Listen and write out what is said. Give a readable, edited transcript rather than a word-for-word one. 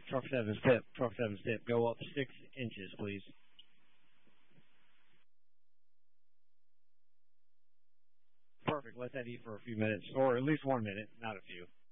Truck 7 step. Truck 7 step. Go up 6 inches, please. Perfect. Let that eat for a few minutes, or at least 1 minute, not a few.